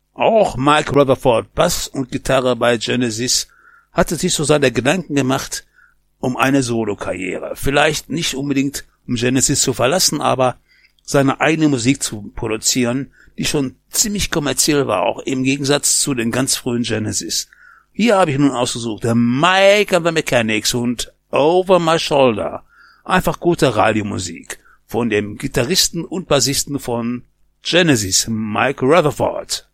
Auch Mike Rutherford, Bass und Gitarre bei Genesis, hatte sich so seine Gedanken gemacht um eine Solokarriere. Vielleicht nicht unbedingt, um Genesis zu verlassen, aber seine eigene Musik zu produzieren, die schon ziemlich kommerziell war, auch im Gegensatz zu den ganz frühen Genesis. Hier habe ich nun ausgesucht, der Mike and the Mechanics und Over My Shoulder. Einfach gute Radiomusik von dem Gitarristen und Bassisten von Genesis, Mike Rutherford.